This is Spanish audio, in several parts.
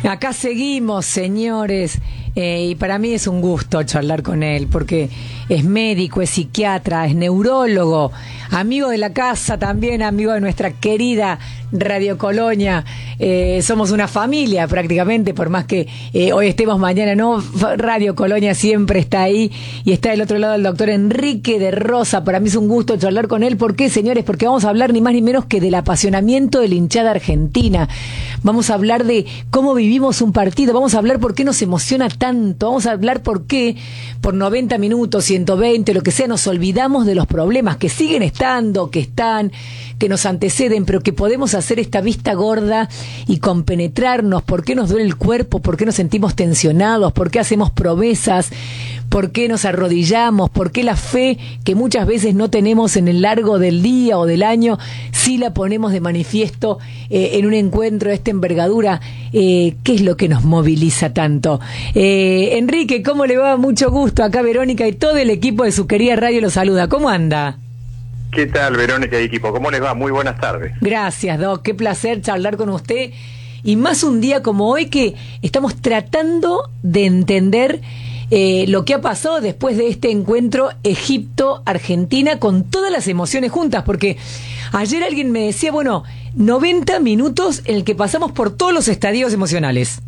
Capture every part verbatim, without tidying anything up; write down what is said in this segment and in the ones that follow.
Acá seguimos, señores, eh, y para mí es un gusto charlar con él, porque es médico, es psiquiatra, es neurólogo, amigo de la casa también, amigo de nuestra querida Radio Colonia. Eh, somos una familia prácticamente, por más que eh, hoy estemos, mañana no. Radio Colonia siempre está ahí, y está del otro lado el doctor Enrique de Rosa. Para mí es un gusto charlar con él. ¿Por qué, señores? Porque vamos a hablar ni más ni menos que del apasionamiento de la hinchada argentina. Vamos a hablar de cómo vivimos un partido, vamos a hablar por qué nos emociona tanto, vamos a hablar por qué por noventa minutos, ciento veinte, lo que sea, nos olvidamos de los problemas que siguen estando, que están, que nos anteceden, pero que podemos hacer esta vista gorda y compenetrarnos. ¿Por qué nos duele el cuerpo? ¿Por qué nos sentimos tensionados? ¿Por qué hacemos promesas? ¿Por qué nos arrodillamos? ¿Por qué la fe que muchas veces no tenemos en el largo del día o del año, sí la ponemos de manifiesto eh, en un encuentro de esta envergadura? Eh, ¿Qué es lo que nos moviliza tanto? Eh, Enrique, ¿cómo le va? Mucho gusto. Acá Verónica y todo el equipo de su querida radio lo saluda. ¿Cómo anda? ¿Qué tal, Verónica y equipo? ¿Cómo les va? Muy buenas tardes. Gracias, Doc. Qué placer charlar con usted. Y más un día como hoy, que estamos tratando de entender eh, lo que ha pasado después de este encuentro Egipto-Argentina, con todas las emociones juntas. Porque ayer alguien me decía, bueno, noventa minutos en el que pasamos por todos los estadios emocionales.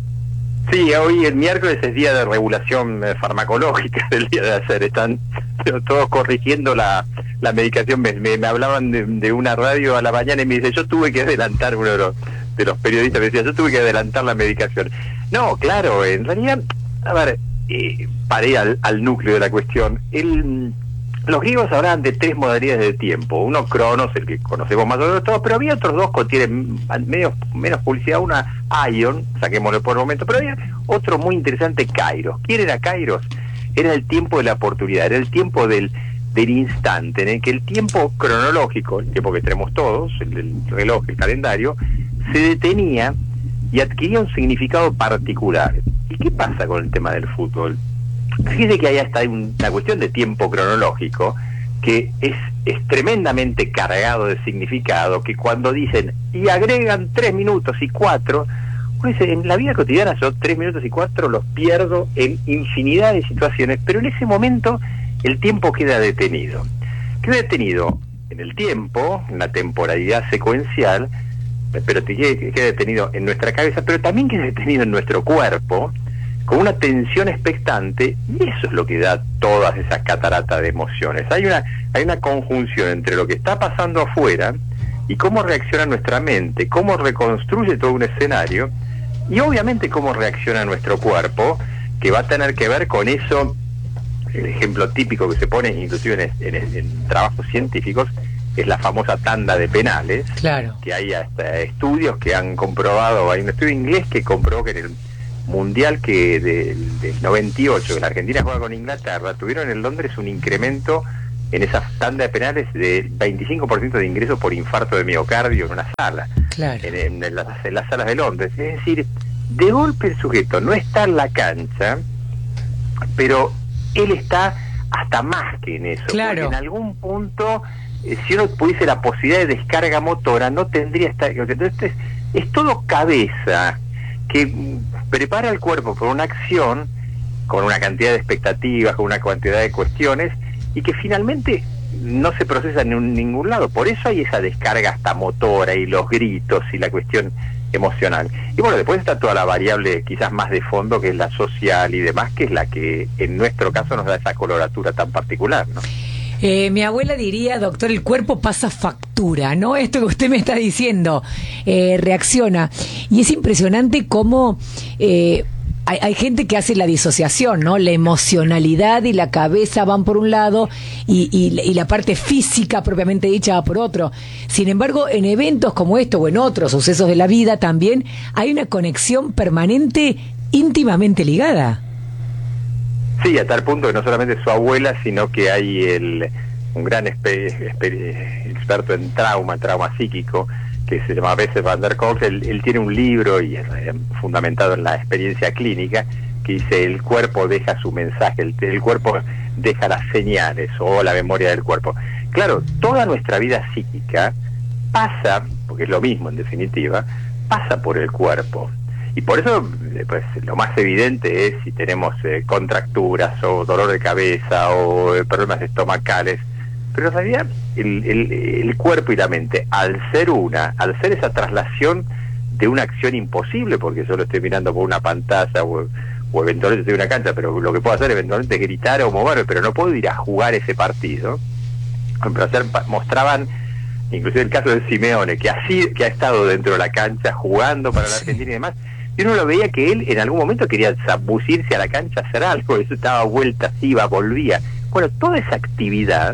Sí, hoy el miércoles es día de regulación farmacológica del día de ayer. Están todos corrigiendo la, la medicación. Me, me, me hablaban de, de una radio a la mañana y me dice, yo tuve que adelantar, uno de los, de los periodistas me decía, yo tuve que adelantar la medicación. No, claro, en realidad, a ver, eh, para ir al, al núcleo de la cuestión, el... Los griegos hablaban de tres modalidades de tiempo. Uno, Cronos, el que conocemos más o menos todos, pero había otros dos que tienen menos, menos publicidad. Una, Aion, saquémoslo por el momento, pero había otro muy interesante, Kairos. ¿Quién era Kairos? Era el tiempo de la oportunidad, era el tiempo del, del instante, en el que el tiempo cronológico, el tiempo que tenemos todos, el, el reloj, el calendario, se detenía y adquiría un significado particular. ¿Y qué pasa con el tema del fútbol? Fíjese que ahí está una cuestión de tiempo cronológico que es, es tremendamente cargado de significado, que cuando dicen y agregan tres minutos y cuatro, uno dice, en la vida cotidiana yo tres minutos y cuatro los pierdo en infinidad de situaciones, pero en ese momento el tiempo queda detenido. Queda detenido en el tiempo, en la temporalidad secuencial, pero queda detenido en nuestra cabeza, pero también queda detenido en nuestro cuerpo, con una tensión expectante, y eso es lo que da todas esas cataratas de emociones. Hay una, hay una conjunción entre lo que está pasando afuera y cómo reacciona nuestra mente, cómo reconstruye todo un escenario, y obviamente cómo reacciona nuestro cuerpo, que va a tener que ver con eso. El ejemplo típico que se pone inclusive en, en, en trabajos científicos es la famosa tanda de penales. Claro. Que hay hasta estudios que han comprobado, hay un estudio inglés que comprobó que en el mundial que del, del noventa y ocho, que la Argentina juega con Inglaterra, tuvieron en Londres un incremento en esa tanda de penales de veinticinco por ciento de ingresos por infarto de miocardio en una sala, claro, en, en, en, las, en las salas de Londres. Es decir, de golpe el sujeto no está en la cancha, pero él está hasta más que en eso, claro, porque en algún punto, eh, si uno pudiese la posibilidad de descarga motora, no tendría estar. Entonces es, es todo cabeza, que prepara el cuerpo por una acción con una cantidad de expectativas, con una cantidad de cuestiones, y que finalmente no se procesa en un, ningún lado. Por eso hay esa descarga hasta motora y los gritos y la cuestión emocional. Y bueno, después está toda la variable quizás más de fondo, que es la social y demás, que es la que en nuestro caso nos da esa coloratura tan particular, ¿no? Eh, mi abuela diría, doctor, el cuerpo pasa factura, ¿no? Esto que usted me está diciendo, eh, reacciona. Y es impresionante cómo eh, hay, hay gente que hace la disociación, ¿no? La emocionalidad y la cabeza van por un lado y, y, y la parte física propiamente dicha va por otro. Sin embargo, en eventos como esto o en otros sucesos de la vida también hay una conexión permanente, íntimamente ligada. Sí, a tal punto que no solamente su abuela, sino que hay el, un gran espe, espe, experto en trauma, trauma psíquico, que se llama Bessel van der Kolk. Él, él tiene un libro, y es fundamentado en la experiencia clínica, que dice: el cuerpo deja su mensaje, el, el cuerpo deja las señales, o la memoria del cuerpo. Claro, toda nuestra vida psíquica pasa, porque es lo mismo en definitiva, pasa por el cuerpo. Y por eso, pues, lo más evidente es si tenemos eh, contracturas o dolor de cabeza o eh, problemas estomacales. Pero en realidad el, el, el cuerpo y la mente, al ser una, al ser esa traslación de una acción imposible, porque yo lo estoy mirando por una pantalla o, o eventualmente estoy en una cancha, pero lo que puedo hacer eventualmente es gritar o moverme, pero no puedo ir a jugar ese partido. Pero hacer, mostraban, inclusive el caso de Simeone, que así que ha estado dentro de la cancha jugando para la Argentina y demás, y uno lo veía que él en algún momento quería zambucirse a la cancha, hacer algo, eso estaba vuelta, iba, volvía. Bueno, toda esa actividad,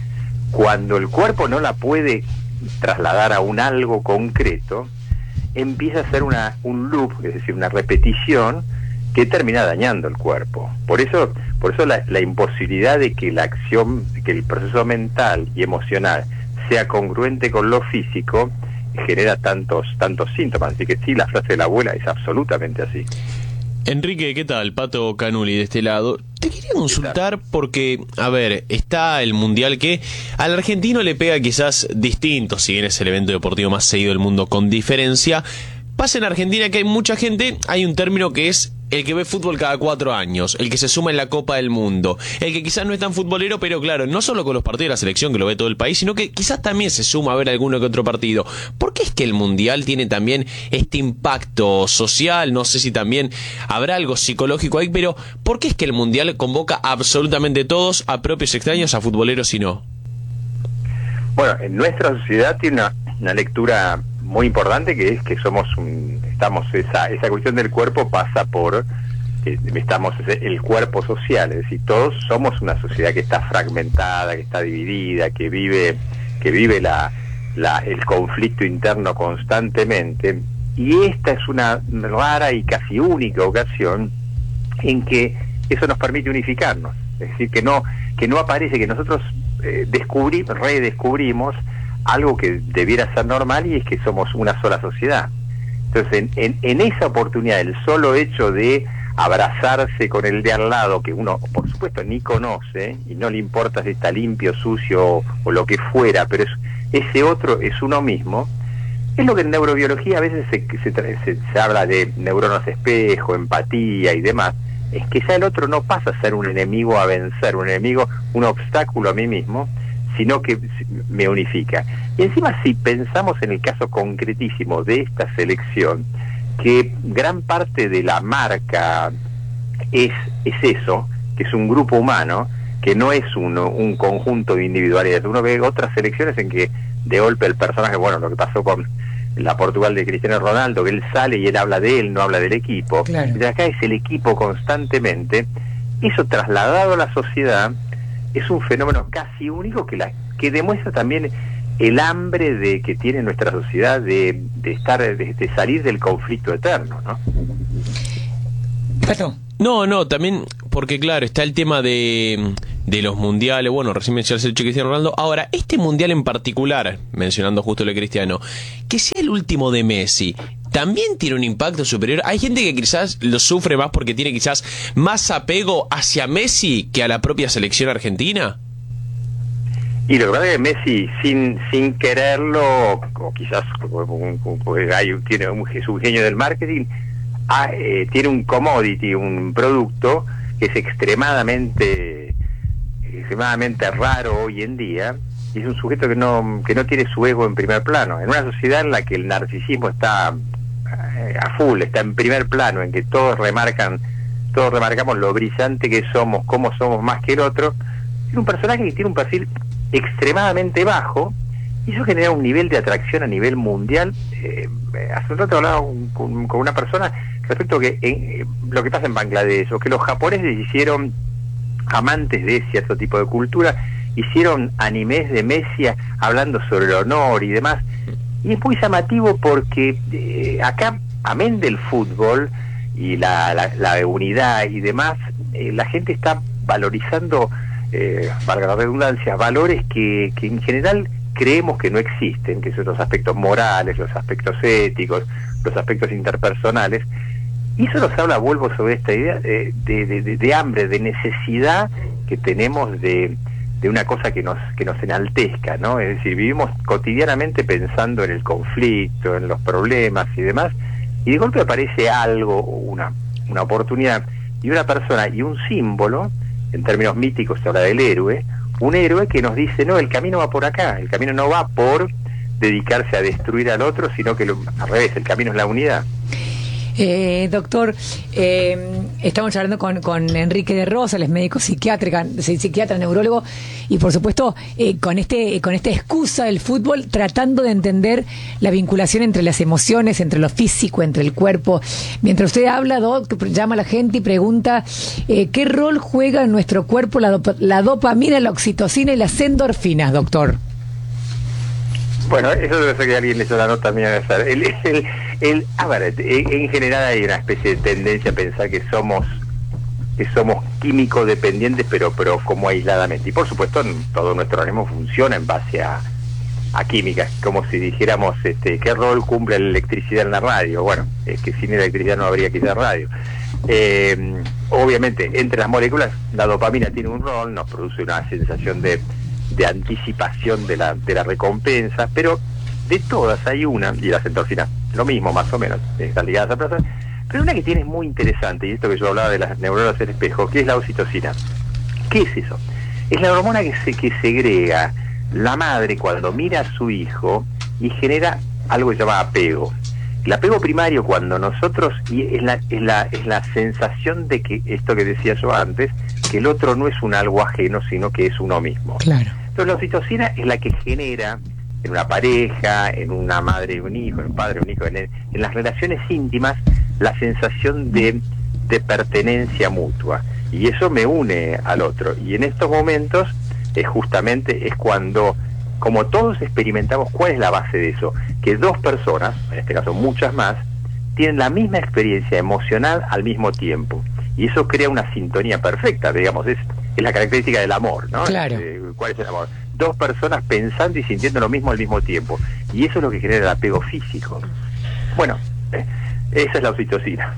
cuando el cuerpo no la puede trasladar a un algo concreto, empieza a ser una, un loop, es decir, una repetición que termina dañando el cuerpo. Por eso, por eso la, la imposibilidad de que la acción, que el proceso mental y emocional sea congruente con lo físico, genera tantos, tantos síntomas. Así que sí, la frase de la abuela es absolutamente así. Enrique, ¿qué tal? Pato Canuli de este lado. Te quería consultar porque, a ver, está el Mundial que al argentino le pega quizás distinto, si bien es el evento deportivo más seguido del mundo con diferencia. Pasa en Argentina que hay mucha gente, hay un término que es el que ve fútbol cada cuatro años, el que se suma en la Copa del Mundo, el que quizás no es tan futbolero, pero claro, no solo con los partidos de la selección que lo ve todo el país, sino que quizás también se suma a ver alguno que otro partido. ¿Por qué es que el Mundial tiene también este impacto social? No sé si también habrá algo psicológico ahí, pero ¿por qué es que el Mundial convoca absolutamente todos, a propios y extraños, a futboleros y no? Bueno, en nuestra sociedad tiene una, una lectura muy importante, que es que somos un, estamos esa esa cuestión del cuerpo pasa por que estamos el cuerpo social, es decir, todos somos una sociedad que está fragmentada, que está dividida, que vive que vive la, la el conflicto interno constantemente, y esta es una rara y casi única ocasión en que eso nos permite unificarnos, es decir, que no que no aparece, que nosotros eh, descubrimos, redescubrimos algo que debiera ser normal, y es que somos una sola sociedad. Entonces, en, en, en esa oportunidad, el solo hecho de abrazarse con el de al lado, que uno, por supuesto, ni conoce, y no le importa si está limpio, sucio o, o lo que fuera, pero es, ese otro es uno mismo, es lo que en neurobiología a veces se, se, se, se habla de neuronas espejo, empatía y demás, es que ya el otro no pasa a ser un enemigo a vencer, un enemigo, un obstáculo a mí mismo, sino que me unifica. Y encima, si pensamos en el caso concretísimo de esta selección, que gran parte de la marca es, es eso, que es un grupo humano, que no es uno, un conjunto de individualidades. Uno ve otras selecciones en que de golpe el personaje, bueno, lo que pasó con la Portugal de Cristiano Ronaldo, que él sale y él habla de él, no habla del equipo. Claro. Y acá es el equipo constantemente. Eso trasladado a la sociedad es un fenómeno casi único que la que demuestra también el hambre de que tiene nuestra sociedad de, de estar de, de salir del conflicto eterno, ¿no? Pato. No, no, también porque claro, está el tema de, de los mundiales, bueno, recién mencionaste el hecho de Cristiano Ronaldo. Ahora, este mundial en particular, mencionando justo lo de Cristiano, que sea el último de Messi, ¿también tiene un impacto superior? Hay gente que quizás lo sufre más porque tiene quizás más apego hacia Messi que a la propia selección argentina. Y lo que pasa es que Messi, sin sin quererlo, o quizás porque hay, tiene un, es un genio del marketing, ha, eh, tiene un commodity, un producto que es extremadamente extremadamente raro hoy en día, y es un sujeto que no que no tiene su ego en primer plano. En una sociedad en la que el narcisismo está eh, a full, está en primer plano, en que todos remarcan, todos remarcamos lo brillante que somos, cómo somos más que el otro, es un personaje que tiene un perfil extremadamente bajo, y eso genera un nivel de atracción a nivel mundial. Eh, hace un rato hablaba con, con una persona respecto a que eh, lo que pasa en Bangladesh, o que los japoneses hicieron, amantes de cierto tipo de cultura, hicieron animes de Messi hablando sobre el honor y demás, y es muy llamativo porque eh, acá, amén del fútbol y la, la, la unidad y demás, eh, la gente está valorizando, Eh, valga la redundancia, valores que, que en general creemos que no existen, que son los aspectos morales, los aspectos éticos, los aspectos interpersonales, y eso nos habla, vuelvo sobre esta idea de, de, de, de hambre, de necesidad que tenemos de, de una cosa que nos que nos enaltezca, ¿no? Es decir, vivimos cotidianamente pensando en el conflicto, en los problemas y demás, y de golpe aparece algo, una, una oportunidad, y una persona y un símbolo, en términos míticos se habla del héroe, un héroe que nos dice, no, el camino va por acá, el camino no va por dedicarse a destruir al otro, sino que lo, al revés, el camino es la unidad. Eh, doctor, eh, estamos charlando con, con Enrique de Rosa, él es médico psiquiatra, psiquiatra, neurólogo, y por supuesto eh, con este con esta excusa del fútbol, tratando de entender la vinculación entre las emociones, entre lo físico, entre el cuerpo. Mientras usted habla, Doc, llama a la gente y pregunta eh, ¿qué rol juega en nuestro cuerpo la, dop la dopamina, la oxitocina y las endorfinas, doctor? Bueno, eso debe ser que alguien le hizo la nota mía. El, el, el, a ver, en general hay una especie de tendencia a pensar que somos que somos químico dependientes, pero pero como aisladamente. Y por supuesto, todo nuestro organismo funciona en base a, a química. Como si dijéramos, este, ¿qué rol cumple la electricidad en la radio? Bueno, es que sin electricidad no habría quizás radio. Eh, obviamente, entre las moléculas, la dopamina tiene un rol, nos produce una sensación de de anticipación de la de la recompensa, pero de todas hay una, y las endorfinas, lo mismo más o menos, están ligadas a plazas, pero una que tiene es muy interesante, y esto que yo hablaba de las neuronas del espejo, que es la oxitocina. ¿Qué es eso? Es la hormona que se que segrega la madre cuando mira a su hijo y genera algo que se llama apego. El apego primario, cuando nosotros, y es la, es la, es la sensación de que, esto que decía yo antes, que el otro no es un algo ajeno, sino que es uno mismo. Claro. Entonces la oxitocina es la que genera en una pareja, en una madre y un hijo, en un padre y un hijo, en, el, en las relaciones íntimas, la sensación de, de pertenencia mutua. Y eso me une al otro. Y en estos momentos, eh, justamente es cuando, como todos experimentamos, ¿cuál es la base de eso? Que dos personas, en este caso muchas más, tienen la misma experiencia emocional al mismo tiempo. Y eso crea una sintonía perfecta, digamos, es, es la característica del amor, ¿no? Claro. Eh, ¿Cuál es el amor? Dos personas pensando y sintiendo lo mismo al mismo tiempo. Y eso es lo que genera el apego físico. Bueno, eh, esa es la oxitocina.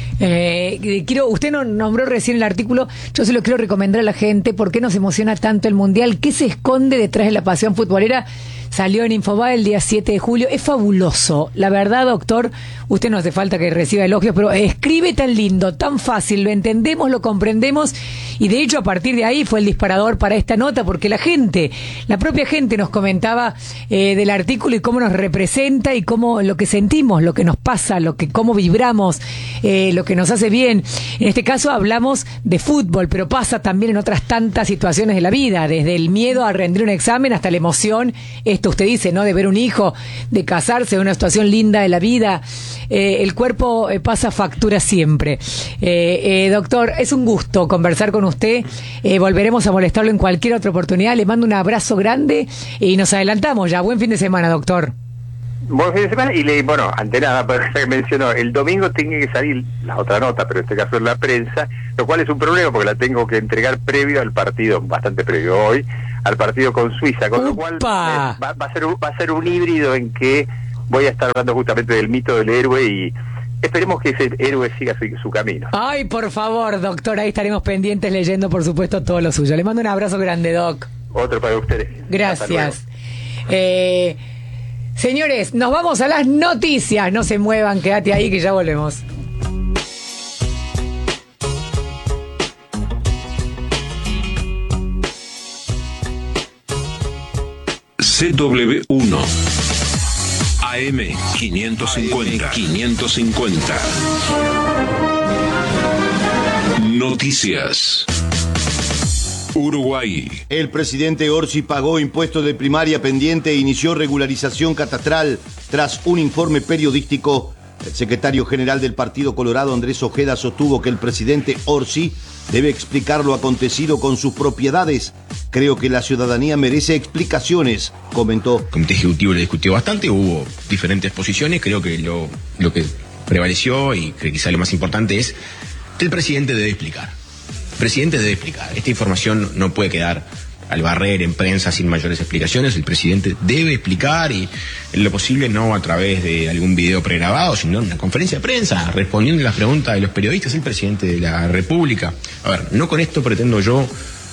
Eh, quiero, usted no nombró recién el artículo, yo se lo quiero recomendar a la gente. ¿Por qué nos emociona tanto el Mundial? ¿Qué se esconde detrás de la pasión futbolera? Salió en Infobae el día siete de julio. Es fabuloso. La verdad, doctor, usted no hace falta que reciba elogios, pero escribe tan lindo, tan fácil, lo entendemos, lo comprendemos, y de hecho a partir de ahí fue el disparador para esta nota, porque la gente, la propia gente nos comentaba eh, del artículo y cómo nos representa y cómo lo que sentimos, lo que nos pasa, lo que cómo vibramos, eh, lo que nos hace bien. En este caso hablamos de fútbol, pero pasa también en otras tantas situaciones de la vida, desde el miedo a rendir un examen hasta la emoción, esto usted dice, ¿no?, de ver un hijo, de casarse, de una situación linda de la vida. Eh, el cuerpo eh, pasa factura siempre. Eh, eh, doctor, es un gusto conversar con usted. Eh, volveremos a molestarlo en cualquier otra oportunidad. Le mando un abrazo grande y nos adelantamos ya. Buen fin de semana, doctor. Buen fin de semana, y le, bueno, ante nada, para que mencionó, el domingo tiene que salir la otra nota, pero en este caso es la prensa, lo cual es un problema porque la tengo que entregar previo al partido, bastante previo hoy, al partido con Suiza, con ¡Upa! lo cual eh, va, va a ser un, va a ser un híbrido en que voy a estar hablando justamente del mito del héroe y esperemos que ese héroe siga su, su camino. Ay, por favor, doctor, ahí estaremos pendientes leyendo, por supuesto, todo lo suyo. Le mando un abrazo grande, Doc. Otro para ustedes. Gracias. Eh, señores, nos vamos a las noticias. No se muevan, quédate ahí que ya volvemos. C W uno A M quinientos cincuenta. quinientos cincuenta. Noticias. Uruguay. El presidente Orsi pagó impuestos de primaria pendiente e inició regularización catastral tras un informe periodístico. El secretario general del Partido Colorado, Andrés Ojeda, sostuvo que el presidente Orsi debe explicar lo acontecido con sus propiedades. Creo que la ciudadanía merece explicaciones, comentó. El Comité Ejecutivo lo discutió bastante, hubo diferentes posiciones, creo que lo, lo que prevaleció y que quizá lo más importante es que el presidente debe explicar. El presidente debe explicar. Esta información no puede quedar al barrer en prensa sin mayores explicaciones. El presidente debe explicar y en lo posible no a través de algún video pregrabado, sino en una conferencia de prensa, respondiendo a las preguntas de los periodistas, el presidente de la República. A ver, no con esto pretendo yo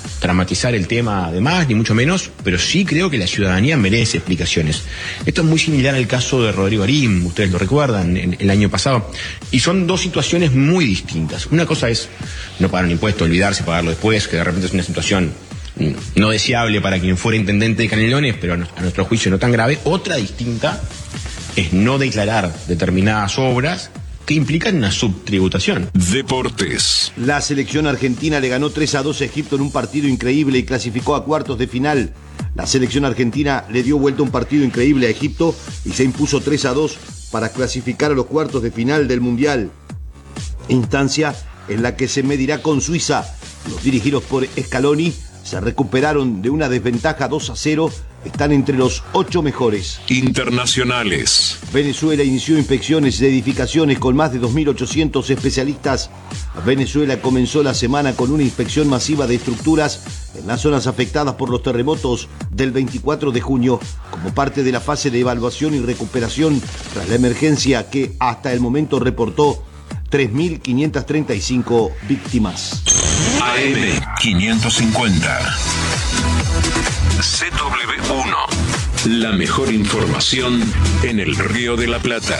dramatizar el tema además, ni mucho menos, pero sí creo que la ciudadanía merece explicaciones. Esto es muy similar al caso de Rodrigo Arim, ustedes lo recuerdan, en, el año pasado, y son dos situaciones muy distintas. Una cosa es no pagar un impuesto, olvidarse, pagarlo después, que de repente es una situación no deseable para quien fuera intendente de Canelones, pero a nuestro juicio no tan grave. Otra distinta es no declarar determinadas obras que implican una subtributación. Deportes. La selección argentina le ganó tres a dos a Egipto en un partido increíble y clasificó a cuartos de final. La selección argentina le dio vuelta un partido increíble a Egipto y se impuso tres a dos para clasificar a los cuartos de final del Mundial. Instancia en la que se medirá con Suiza. Los dirigidos por Scaloni se recuperaron de una desventaja dos a cero. Están entre los ocho mejores. Internacionales. Venezuela inició inspecciones de edificaciones con más de dos mil ochocientos especialistas. Venezuela comenzó la semana con una inspección masiva de estructuras en las zonas afectadas por los terremotos del veinticuatro de junio, como parte de la fase de evaluación y recuperación tras la emergencia que hasta el momento reportó tres mil quinientas treinta y cinco víctimas. A M quinientos cincuenta. C W uno. La mejor información en el Río de la Plata.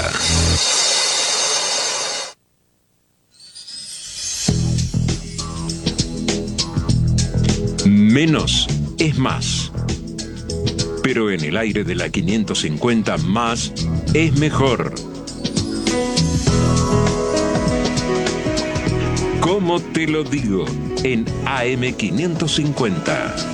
Menos es más. Pero en el aire de la quinientos cincuenta, más es mejor. ¿Cómo te lo digo? En A M quinientos cincuenta.